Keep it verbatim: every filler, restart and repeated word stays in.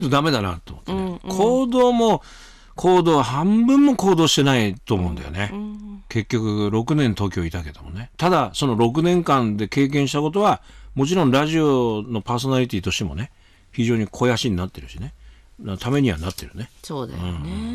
ダメだなと思ってね、 うんうん、 行動も行動半分も行動してないと思うんだよね、 うんうん、 結局ろくねん東京いたけどもね。ただそのろくねんかんで経験したことはもちろんラジオのパーソナリティとしてもね非常に肥やしになってるしね、ためにはなってるね。 そうだよね、うん